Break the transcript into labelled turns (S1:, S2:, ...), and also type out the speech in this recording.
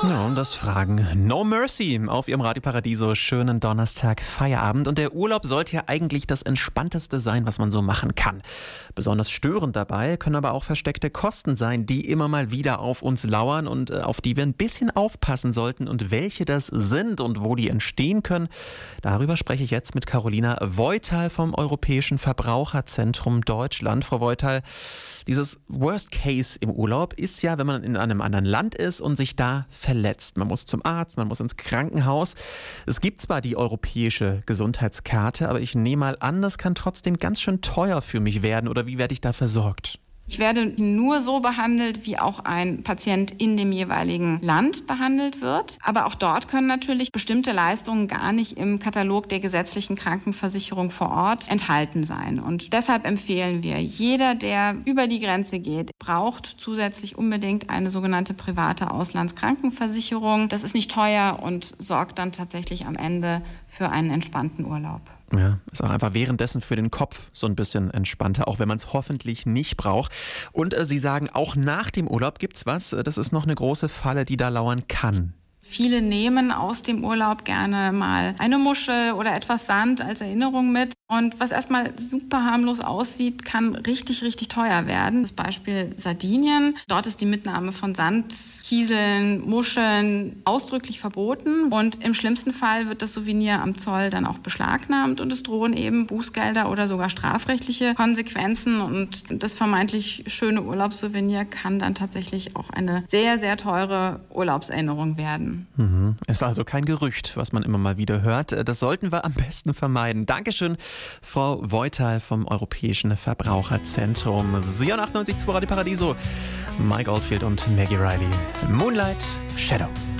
S1: Ja, und das Fragen No Mercy auf Ihrem Radio Paradiso. Schönen Donnerstag, Feierabend. Und der Urlaub sollte ja eigentlich das Entspannteste sein, was man so machen kann. Besonders störend dabei können aber auch versteckte Kosten sein, die immer mal wieder auf uns lauern und auf die wir ein bisschen aufpassen sollten. Und welche das sind und wo die entstehen können, darüber spreche ich jetzt mit Carolina Voital vom Europäischen Verbraucherzentrum Deutschland. Frau Voital, dieses Worst Case im Urlaub ist ja, wenn man in einem anderen Land ist und sich da verletzt. Man muss zum Arzt, man muss ins Krankenhaus. Es gibt zwar die europäische Gesundheitskarte, aber ich nehme mal an, das kann trotzdem ganz schön teuer für mich werden. Oder wie werde ich da versorgt?
S2: Ich werde nur so behandelt, wie auch ein Patient in dem jeweiligen Land behandelt wird. Aber auch dort können natürlich bestimmte Leistungen gar nicht im Katalog der gesetzlichen Krankenversicherung vor Ort enthalten sein. Und deshalb empfehlen wir, jeder, der über die Grenze geht, braucht zusätzlich unbedingt eine sogenannte private Auslandskrankenversicherung. Das ist nicht teuer und sorgt dann tatsächlich am Ende für einen entspannten Urlaub.
S1: Ja, ist auch einfach währenddessen für den Kopf so ein bisschen entspannter, auch wenn man es hoffentlich nicht braucht. Und Sie sagen, auch nach dem Urlaub gibt's was. Das ist noch eine große Falle, die da lauern kann.
S2: Viele nehmen aus dem Urlaub gerne mal eine Muschel oder etwas Sand als Erinnerung mit. Und was erstmal super harmlos aussieht, kann richtig, richtig teuer werden. Das Beispiel Sardinien. Dort ist die Mitnahme von Sand, Kieseln, Muscheln ausdrücklich verboten. Und im schlimmsten Fall wird das Souvenir am Zoll dann auch beschlagnahmt und es drohen eben Bußgelder oder sogar strafrechtliche Konsequenzen. Und das vermeintlich schöne Urlaubssouvenir kann dann tatsächlich auch eine sehr, sehr teure Urlaubserinnerung werden.
S1: Ist also kein Gerücht, was man immer mal wieder hört. Das sollten wir am besten vermeiden. Dankeschön, Frau Voital vom Europäischen Verbraucherzentrum. Sion 98.2 Radio Paradiso, Mike Oldfield und Maggie Riley. Moonlight Shadow.